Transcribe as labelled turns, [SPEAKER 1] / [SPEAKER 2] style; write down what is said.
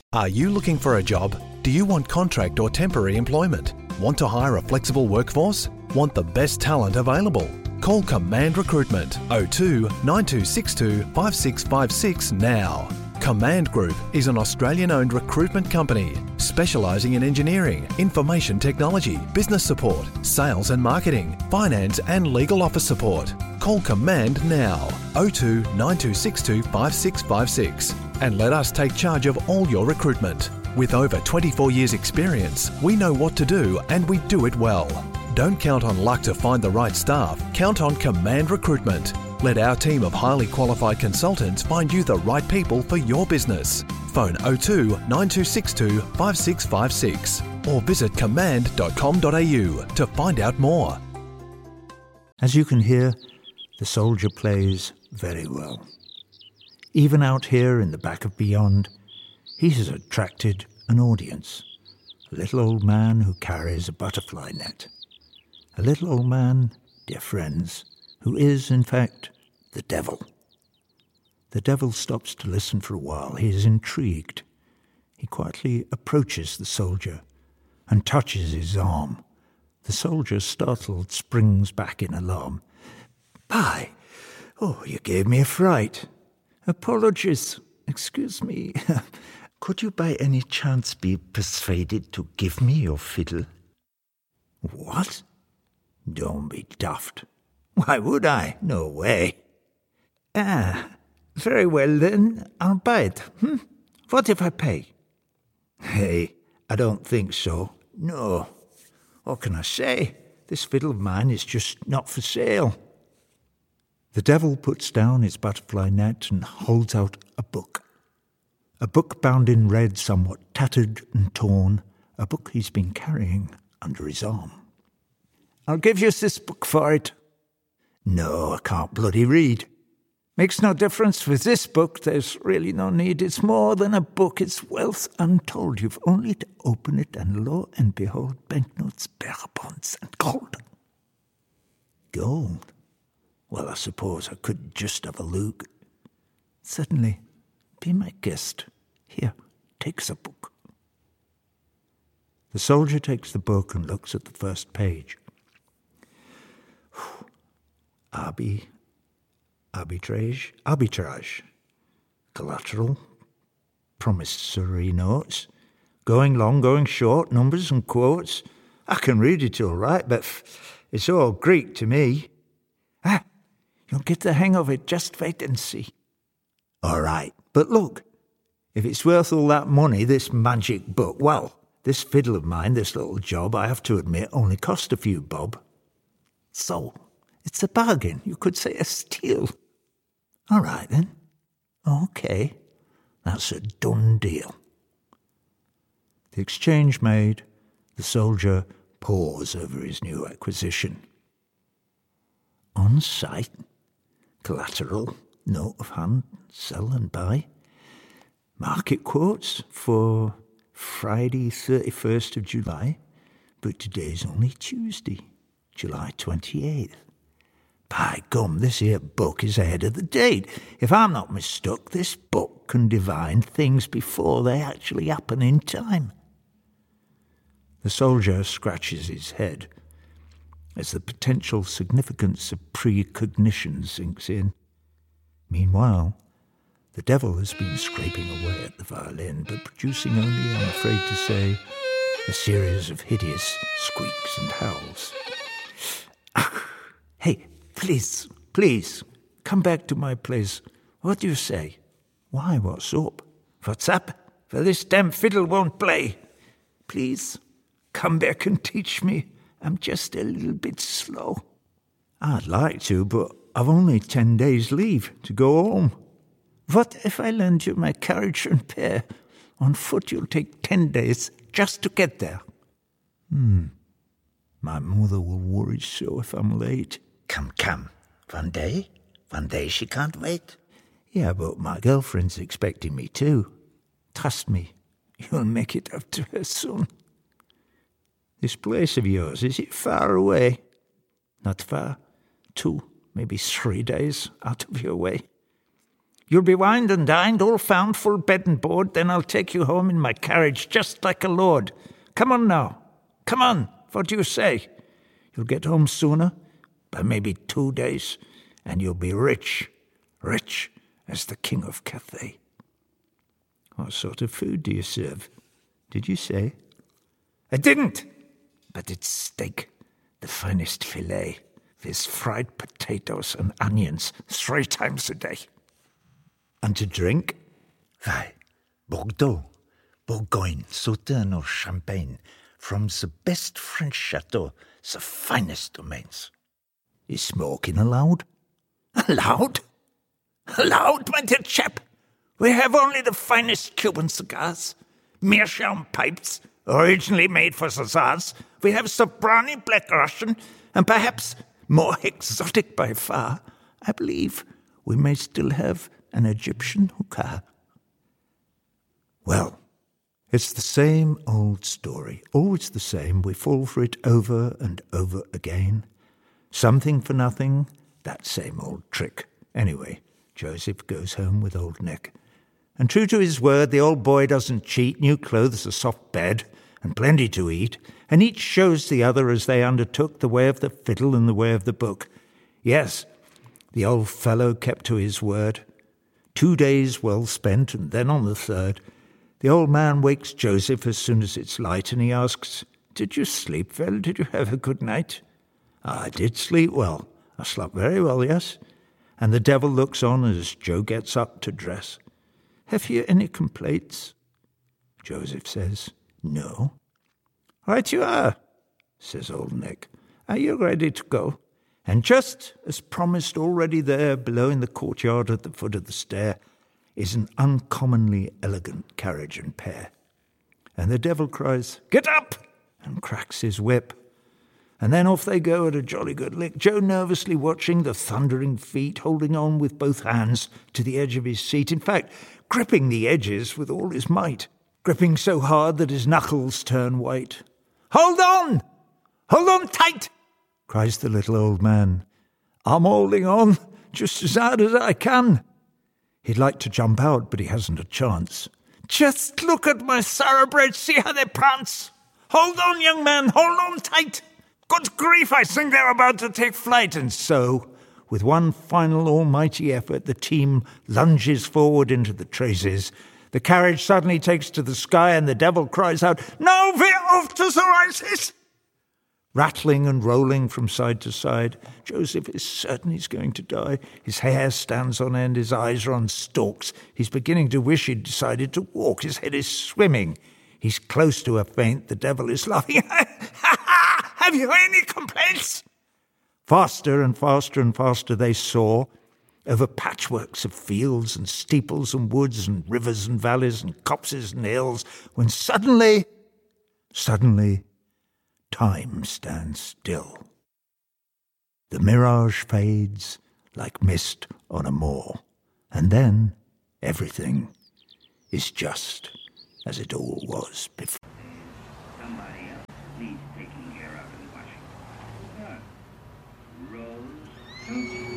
[SPEAKER 1] Are you looking for a job? Do you want contract or temporary employment? Want to hire a flexible workforce? Want the best talent available? Call Command Recruitment 02 9262 5656 now. Command Group is an Australian-owned recruitment company specialising in engineering, information technology, business support, sales and marketing, finance and legal office support. Call Command now 02 9262 5656 and let us take charge of all your recruitment. With over 24 years experience, we know what to do and we do it well. Don't count on luck to find the right staff. Count on Command Recruitment. Let our team of highly qualified consultants find you the right people for your business. Phone 02 9262 5656 or visit command.com.au to find out more.
[SPEAKER 2] As you can hear, the soldier plays very well. Even out here in the back of Beyond, he has attracted an audience. A little old man who carries a butterfly net. A little old man, dear friends, who is, in fact, the devil. The devil stops to listen for a while. He is intrigued. He quietly approaches the soldier and touches his arm. The soldier, startled, springs back in alarm. "By, oh, you gave me a fright. Apologies. Excuse me. Could you by any chance be persuaded to give me your fiddle?" "What? Don't be daft. Why would I? No way." Very well then, I'll buy it. What if I pay?" "Hey, I don't think so. No. What can I say? This fiddle of mine is just not for sale." The devil puts down his butterfly net and holds out a book. A book bound in red, somewhat tattered and torn, a book he's been carrying under his arm. "I'll give you this book for it." "No, I can't bloody read." "Makes no difference with this book. There's really no need. It's more than a book. It's wealth untold. You've only to open it, and lo and behold, banknotes, bearer bonds, and gold." "Gold? Well, I suppose I could just have a look." "Certainly. Be my guest. Here, take the book." The soldier takes the book and looks at the first page. Arbitrage, collateral, promissory notes, going long, going short, numbers and quotes. I can read it all right, but it's all Greek to me. You'll get the hang of it, just wait and see. All right, but look, if it's worth all that money, this magic book, well, this fiddle of mine, this little job, I have to admit, only cost a few bob. So, it's a bargain. You could say a steal. All right, then. Okay. That's a done deal. The exchange made, the soldier pores over his new acquisition. On site, collateral, note of hand, sell and buy. Market quotes for Friday, 31st of July, but today's only Tuesday, July 28th. By gum, this here book is ahead of the date. If I'm not mistook, this book can divine things before they actually happen in time. The soldier scratches his head as the potential significance of precognition sinks in. Meanwhile, the devil has been scraping away at the violin, but producing only, I'm afraid to say, a series of hideous squeaks and howls. Hey, please, come back to my place. What do you say? Why, what's up? What's up? For this damn fiddle won't play. Please, come back and teach me. I'm just a little bit slow. I'd like to, but I've only 10 days leave to go home. What if I lend you my carriage and pair? On foot you'll take 10 days just to get there. My mother will worry so if I'm late. Come. One day she can't wait. Yeah, but my girlfriend's expecting me too. Trust me, you'll make it up to her soon. This place of yours, is it far away? Not far. 2, maybe 3 days out of your way. You'll be wined and dined, all found, full bed and board, then I'll take you home in my carriage, just like a lord. Come on now. Come on. What do you say? You'll get home sooner, by maybe 2 days, and you'll be rich as the King of Cathay. What sort of food do you serve? Did you say? I didn't, but it's steak, the finest filet, with fried potatoes and onions 3 times a day. And to drink? Why, Bordeaux, Bourgogne, Sauternes or Champagne, from the best French chateaux, the finest domains. Is smoking allowed? Allowed? Allowed, my dear chap? We have only the finest Cuban cigars, meerschaum pipes, originally made for the Tsars. We have Sobrani Black Russian, and perhaps more exotic by far, I believe we may still have an Egyptian hookah. Well, it's the same old story, always the same. We fall for it over and over again. Something for nothing, that same old trick. Anyway, Joseph goes home with Old Nick. And true to his word, the old boy doesn't cheat. New clothes, a soft bed, and plenty to eat. And each shows the other as they undertook the way of the fiddle and the way of the book. Yes, the old fellow kept to his word. 2 days well spent, and then on the third, the old man wakes Joseph as soon as it's light, and he asks, "Did you sleep well? Did you have a good night?" "I did sleep well. I slept very well, yes." And the devil looks on as Joe gets up to dress. "Have you any complaints?" Joseph says, "No." "Right you are," says Old Nick. "Are you ready to go?" And just as promised, already there, below in the courtyard at the foot of the stair, is an uncommonly elegant carriage and pair. And the devil cries, "Get up!" and cracks his whip. And then off they go at a jolly good lick, Joe nervously watching the thundering feet, holding on with both hands to the edge of his seat. In fact, gripping the edges with all his might, gripping so hard that his knuckles turn white. "Hold on! Hold on tight!" cries the little old man. "I'm holding on just as hard as I can." He'd like to jump out, but he hasn't a chance. "Just look at my thoroughbreds, see how they prance! Hold on, young man, hold on tight! Good grief, I think they're about to take flight." And so, with one final almighty effort, the team lunges forward into the traces. The carriage suddenly takes to the sky, and the devil cries out, "Now we're off to the races!" Rattling and rolling from side to side, Joseph is certain he's going to die. His hair stands on end, his eyes are on stalks. He's beginning to wish he'd decided to walk. His head is swimming. He's close to a faint. The devil is laughing. "Have you any complaints?" Faster and faster and faster they soar, over patchworks of fields and steeples and woods and rivers and valleys and copses and hills, when suddenly, time stands still. The mirage fades like mist on a moor, and then everything is just as it all was before.
[SPEAKER 3] Somebody else needs taking care of and washing. Rose,